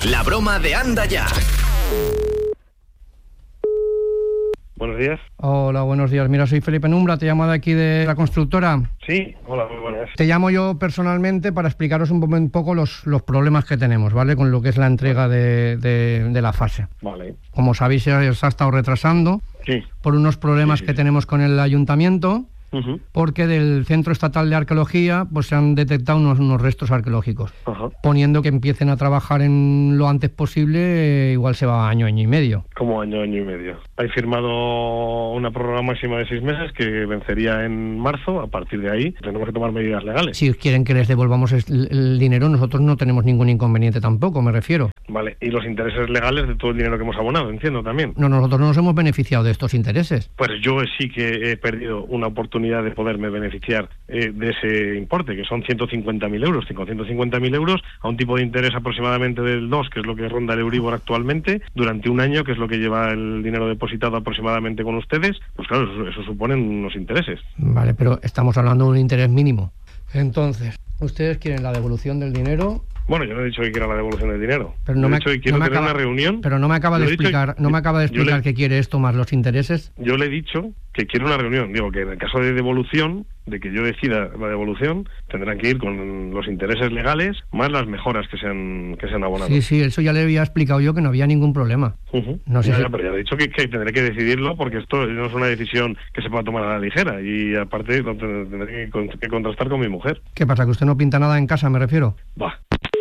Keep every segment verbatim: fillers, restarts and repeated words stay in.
La broma de Anda Ya. Buenos días. Hola, buenos días. Mira, soy Felipe Numbra, te llamo de aquí de la constructora. Sí, hola, muy buenas. Te llamo yo personalmente para explicaros un, un poco los, los problemas que tenemos, ¿vale? Con lo que es la entrega de, de, de la fase. Vale. Como sabéis, se ha estado retrasando Sí. por unos problemas Sí, sí, que sí. tenemos con el ayuntamiento. Uh-huh. Porque del Centro Estatal de Arqueología pues se han detectado unos, unos restos arqueológicos. Ajá. Poniendo que empiecen a trabajar en lo antes posible, eh, igual se va año, año y medio. Como año, año y medio. Hay firmado una prórroga máxima de seis meses que vencería en marzo. A partir de ahí tenemos que tomar medidas legales. Si quieren que les devolvamos el, el dinero, nosotros no tenemos ningún inconveniente tampoco, me refiero. Vale. Y los intereses legales de todo el dinero que hemos abonado, entiendo también. No, nosotros no nos hemos beneficiado de estos intereses. Pues yo sí que he perdido una oportunidad de poderme beneficiar eh, de ese importe, que son ciento cincuenta mil euros. Con ciento cincuenta mil euros a un tipo de interés aproximadamente del dos, que es lo que ronda el Euribor actualmente, durante un año, que es lo que lleva el dinero depositado aproximadamente con ustedes, pues claro, eso, eso suponen unos intereses. Vale, pero estamos hablando de un interés mínimo. Entonces, ¿ustedes quieren la devolución del dinero? Bueno, yo no he dicho que quiera la devolución del dinero. Pero no Yo me, he dicho que quiero no me tener acaba, una reunión. Pero no me acaba de Yo le he dicho- explicar, no me acaba de yo explicar le- qué quiere esto más los intereses. Yo le he dicho que quiero una reunión. Digo que en el caso de devolución, de que yo decida la devolución, tendrán que ir con los intereses legales más las mejoras que se han, que se han abonado. Sí, sí, eso ya le había explicado yo que no había ningún problema. Uh-huh. No sé Ya, si- ya, pero ya he dicho que, que tendré que decidirlo, porque esto no es una decisión que se pueda tomar a la ligera, y aparte lo ten- tendré que, con- que contrastar con mi mujer. ¿Qué pasa, que usted no pinta nada en casa, me refiero? Va.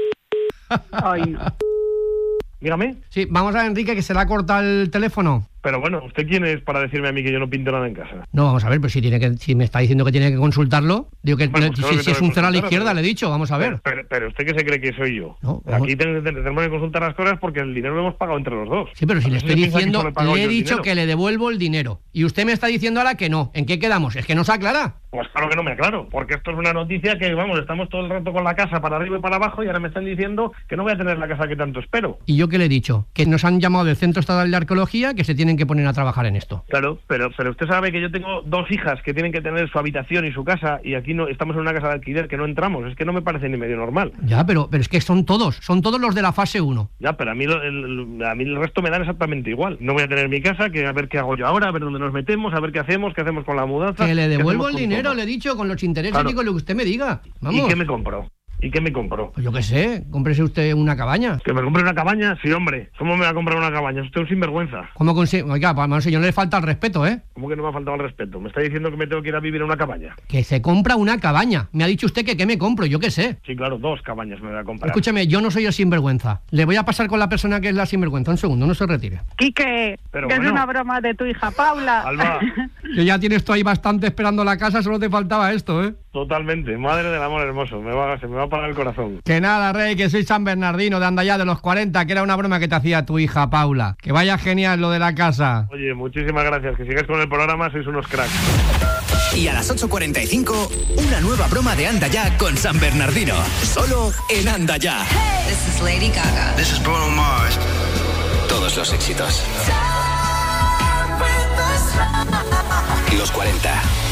Ay, no. Dígame. Sí, vamos a Enrique, que se le ha cortado el teléfono. Pero bueno, ¿usted quién es para decirme a mí que yo no pinto nada en casa? No, vamos a ver, pero si tiene que, si me está diciendo que tiene que consultarlo, digo que Bueno, no, pues si, claro que si es tengo un que cero a la consultarlo, izquierda, pero- le he dicho, vamos a ver. Pero, pero, pero ¿usted qué se cree que soy yo? No, vamos- Aquí ten- ten- tenemos que consultar las cosas porque el dinero lo hemos pagado entre los dos. Sí, pero si le ¿Usted estoy piensa que diciendo, solo he pagado le he yo el dicho dinero? que le devuelvo el dinero. Y usted me está diciendo ahora que no. ¿En qué quedamos? Es que no se aclara. Pues claro que no me aclaro, porque esto es una noticia que, vamos, estamos todo el rato con la casa para arriba y para abajo, y ahora me están diciendo que no voy a tener la casa que tanto espero. ¿Y yo qué le he dicho? Que nos han llamado del Centro Estatal de Arqueología, que se tienen que poner a trabajar en esto. Claro, pero pero usted sabe que yo tengo dos hijas que tienen que tener su habitación y su casa, y aquí no estamos en una casa de alquiler que no entramos. Es que no me parece ni medio normal. Ya, pero, pero es que son todos, son todos los de la fase uno. Ya, pero a mí, lo- el, a mí el resto me dan exactamente igual. No voy a tener mi casa, que a ver qué hago yo ahora, a ver dónde nos metemos, a ver qué hacemos, qué hacemos con la mudanza. Que le qué devuelvo hacemos el con dinero, todo. le he dicho, con los intereses Claro. y con lo que usted me diga. ¿Y Vamos. qué me compro? ¿Y qué me compro? Pues yo qué sé, cómprese usted una cabaña. ¿Que me compre una cabaña? Sí, hombre. ¿Cómo me va a comprar una cabaña? Es usted un sinvergüenza. ¿Cómo consigue? Oiga, pues señor, no le falta el respeto, ¿eh? ¿Cómo que no me ha faltado el respeto? ¿Me está diciendo que me tengo que ir a vivir en una cabaña? Que se compra una cabaña. Me ha dicho usted que qué me compro, yo qué sé. Sí, claro, dos cabañas me voy a comprar. Escúchame, yo no soy el sinvergüenza. Le voy a pasar con la persona que es la sinvergüenza. Un segundo, no se retire. Quique, Pero que bueno. es una broma de tu hija Paula. Alba, Que ya tienes tú ahí bastante esperando la casa, solo te faltaba esto, ¿eh? totalmente. Madre del amor hermoso. Me va, se me va a parar el corazón. Que nada, Rey, que soy San Bernardino de Andallá de los cuarenta, que era una broma que te hacía tu hija Paula. Que vaya genial lo de la casa. Oye, muchísimas gracias. Que sigáis con el programa, sois unos cracks. Y a las ocho cuarenta y cinco, una nueva broma de Anda Ya con San Bernardino. Solo en Anda Ya. This is Lady Gaga. This is Bruno Mars. Todos los éxitos. Los cuarenta.